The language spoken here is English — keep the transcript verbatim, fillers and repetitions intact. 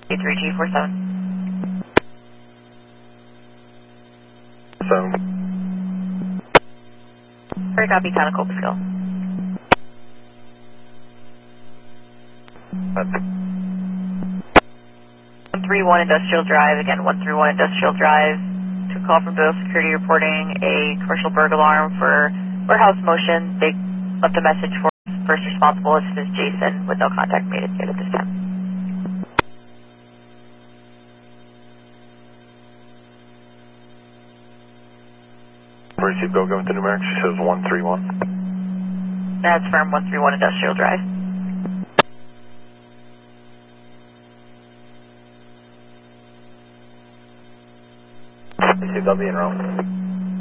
eight three G four seven. Seven. Very copy, Town of Cobleskill. one three one Industrial Drive, again, one three one Industrial Drive. To call from Bill Security reporting a commercial burglar alarm for warehouse motion. They left a message for first responsible. This is Jason with no contact made at this time. Emergency Bill going to numeric, she says one three one. That's firm, one three one Industrial Drive. C W in row.